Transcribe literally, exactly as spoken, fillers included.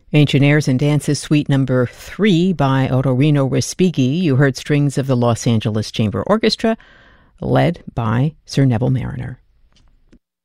Ancient Airs and Dances Suite Number three by Otorino Respighi. You heard strings of the Los Angeles Chamber Orchestra, led by Sir Neville Marriner.